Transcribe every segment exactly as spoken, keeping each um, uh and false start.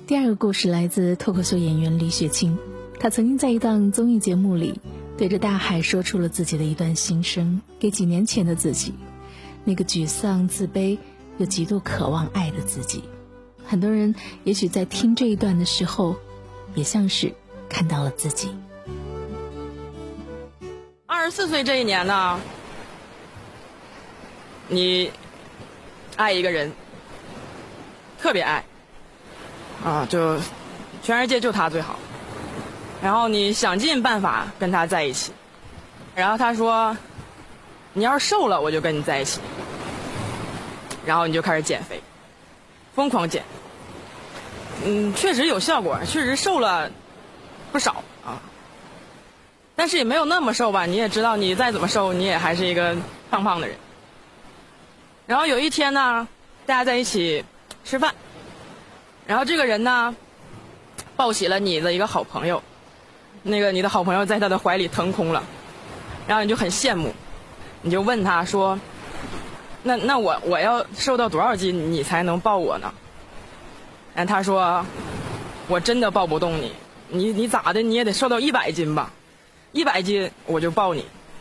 第二个故事来自脱口秀演员李雪清，她曾经在一档综艺节目里对着大海说出了自己的一段心声，给几年前的自己，那个沮丧、自卑又极度渴望爱的自己。很多人也许在听这一段的时候，也像是看到了自己。 二十四岁这一年呢，你爱一个人，特别爱啊，就全世界就他最好，然后你想尽办法跟他在一起，然后他说你要是瘦了我就跟你在一起，然后你就开始减肥，疯狂减，嗯，确实有效果，确实瘦了不少啊，但是也没有那么瘦吧，你也知道你再怎么瘦你也还是一个胖胖的人。然后有一天呢，大家在一起吃饭，然后这个人呢抱起了你的一个好朋友，那个你的好朋友在他的怀里腾空了，然后你就很羡慕，你就问他说，那那我我要瘦到多少斤你才能抱我呢？然后他说，我真的抱不动你，你你咋的你也得瘦到一百斤吧，一百斤我就抱你。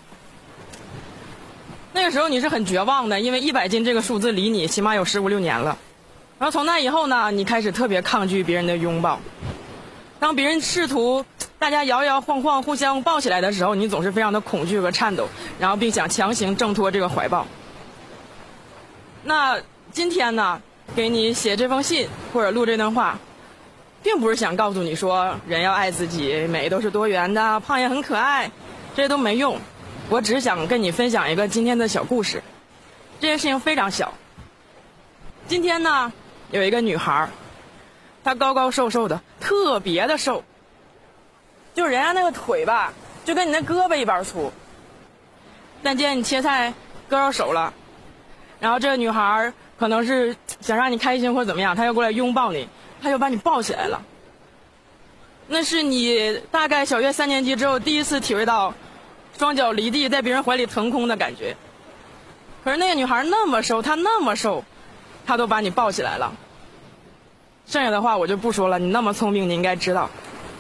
那个时候你是很绝望的，因为一百斤这个数字离你起码有十五六年了。然后从那以后呢，你开始特别抗拒别人的拥抱。当别人试图大家摇摇晃晃互相抱起来的时候，你总是非常的恐惧和颤抖，然后并想强行挣脱这个怀抱。那今天呢，给你写这封信或者录这段话，并不是想告诉你说人要爱自己，美都是多元的，胖也很可爱，这些都没用。我只是想跟你分享一个今天的小故事，这件事情非常小。今天呢，有一个女孩，她高高瘦瘦的，特别的瘦，就人家那个腿吧，就跟你那胳膊一般粗。但今天你切菜割着手了，然后这个女孩可能是想让你开心或者怎么样，她又过来拥抱你，她就把你抱起来了。那是你大概小学三年级之后第一次体会到双脚离地在别人怀里腾空的感觉。可是那个女孩那么瘦，她那么瘦，她都把你抱起来了。剩下的话我就不说了，你那么聪明你应该知道。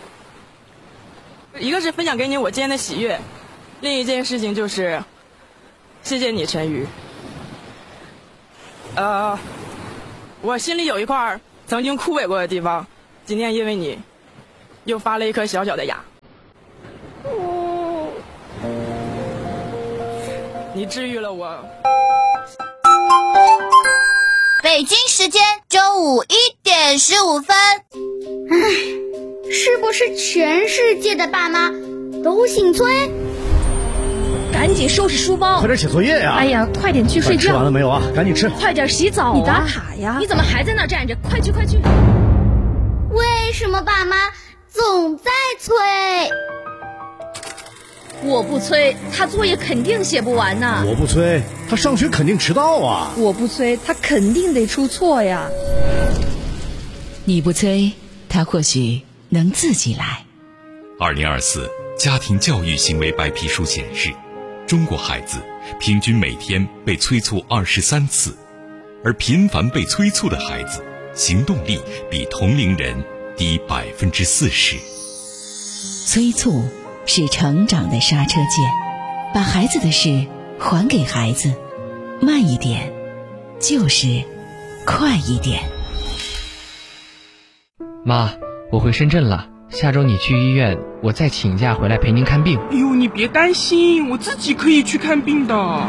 一个是分享给你我今天的喜悦，另一件事情就是谢谢你陈宇。呃我心里有一块曾经枯萎过的地方，今天因为你又发了一颗小小的芽。你治愈了我。 北京时间中午一点十五分。 唉，是不是全世界的爸妈都姓崔？ 赶紧收拾书包， 快点写作业呀！ 哎呀，快点去睡觉。 吃完了没有啊？赶紧吃。 快点洗澡啊！你打卡呀？你怎么还在那站着？快去快去！ 为什么爸妈总在催？ 我不催，他作业肯定写不完呢。 我不催，他上学肯定迟到啊。 我不催，他肯定得出错呀。 你不催，他或许能自己来。 二零二四家庭教育行为白皮书显示，中国孩子平均每天被催促二十三次，而频繁被催促的孩子行动力比同龄人低百分之四十。 催促是成长的刹车键，把孩子的事还给孩子，慢一点就是快一点。 妈，我回深圳了，下周你去医院，我再请假回来陪您看病。 哎呦，你别担心，我自己可以去看病的。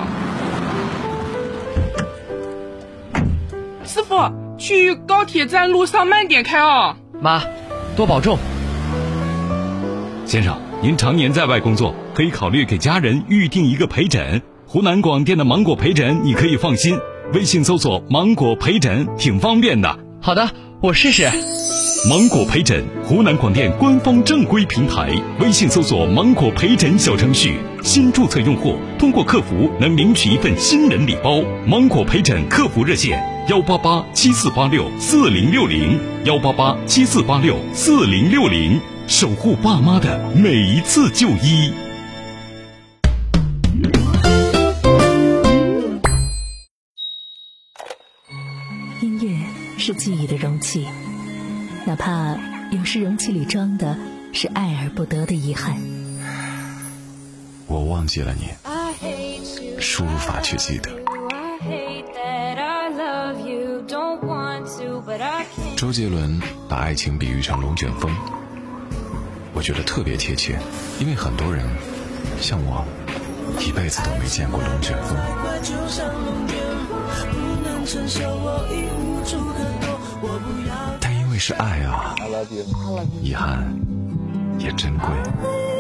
师傅，去高铁站路上慢点开哦。 妈，多保重。 先生，您常年在外工作，可以考虑给家人预定一个陪诊。湖南广电的芒果陪诊你可以放心，微信搜索芒果陪诊挺方便的。 好的，我试试。 芒果陪诊，湖南广电官方正规平台，微信搜索芒果陪诊小程序，新注册用户通过客服能领取一份新人礼包。芒果陪诊客服热线幺八八七四八六四零六零幺八八七四八六四零六零，守护爸妈的每一次就医。 音乐是记忆的容器， 哪怕有时容器里装的是爱而不得的遗憾。 我忘记了你，输入法却记得。周杰伦把爱情比喻成龙卷风，我觉得特别贴切，因为很多人像我一辈子都没见过龙卷风，但因为是爱啊，遗憾也珍贵。